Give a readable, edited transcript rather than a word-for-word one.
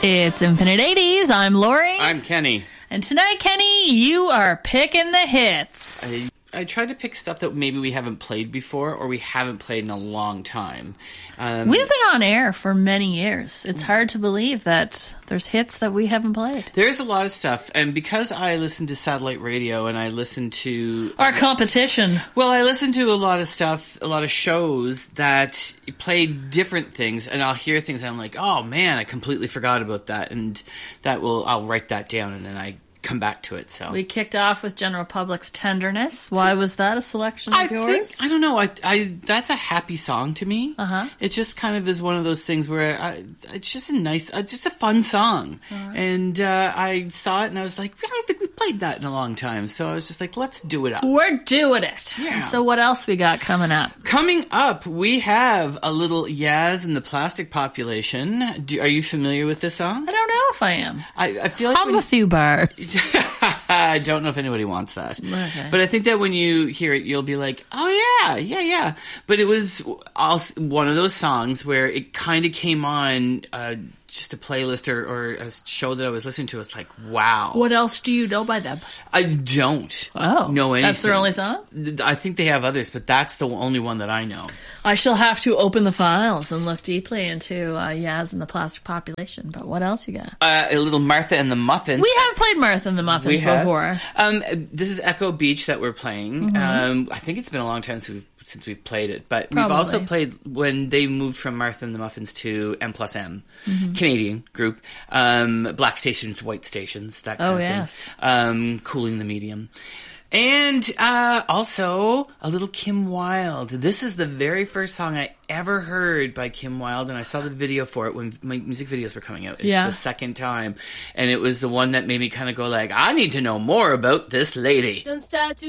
It's Infinite 80s. I'm Lori. I'm Kenny. And tonight, Kenny, you are picking the hits. I tried to pick stuff that maybe we haven't played before or we haven't played in a long time. We've been on air for many years. It's hard to believe that there's hits that we haven't played. There's a lot of stuff. And because I listen to satellite radio and I listen to... Our competition. Well, I listen to a lot of stuff, a lot of shows that play different things. And I'll hear things and I'm like, oh man, I completely forgot about that. And I'll write that down and then I come back to it. So we kicked off with General Public's Tenderness. Why was that a selection of yours? I don't know. I that's a happy song to me. It just kind of is one of those things where it's just a nice, just a fun song. And I saw it and I was like, I don't think we've played that in a long time. So I was just like, let's do it up. We're doing it. Yeah. So what else we got coming up? Coming up, we have a little Yaz and the Plastic Population. Are you familiar with this song? I don't know if I am. I feel like I'm a few bars. I don't know if anybody wants that. Okay. But I think that when you hear it, you'll be like, oh yeah. But it was also one of those songs where it kind of came on just a playlist or a show that I was listening to. It's like, wow. What else do you know by them? I don't Oh, know anything. that's their only song? I think they have others, but that's the only one that I know. I shall have to open the files and look deeply into Yaz and the Plastic Population. But what else you got? A little Martha and the Muffins. We have played Martha and the Muffins before. This is Echo Beach that we're playing. I think it's been a long time since we've played it, but we've also played when they moved from Martha and the Muffins to M+M, Canadian group, Black Stations, White Stations, that kind of thing. Cooling the Medium. And also a little Kim Wilde. This is the very first song I ever heard by Kim Wilde, and I saw the video for it when my music videos were coming out. It's the second time, and it was the one that made me kind of go like, I need to know more about this lady. Don't start to